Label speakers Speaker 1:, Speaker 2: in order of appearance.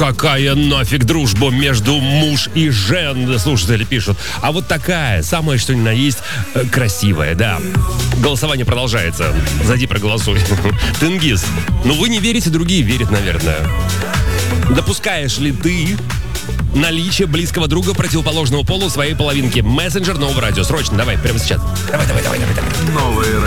Speaker 1: какая нафиг дружба между муж и жен, слушатели пишут. А вот такая, самое что ни на есть, красивая, да. Голосование продолжается. Зайди, проголосуй. Тенгиз. Ну, вы не верите, другие верят, наверное. Допускаешь ли ты наличие близкого друга противоположного полу своей половинки? Мессенджер Нового радио. Срочно, давай, прямо сейчас. Давай.
Speaker 2: Новое